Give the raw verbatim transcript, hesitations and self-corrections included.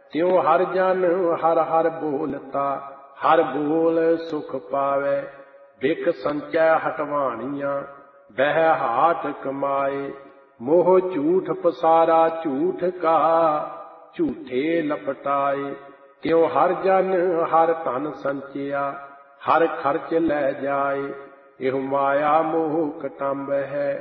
त्यों हर जन हर हर बोलता, हर बोल सुख पावे। बिक संचय हटवाणियां, बह हाट कमाए। मोह झूठ पसारा झूठ का, झूठे लपटाए। त्यों हर जन हर धन संचिया, हर खर्च लै जाए। एह माया मोह कटंब है,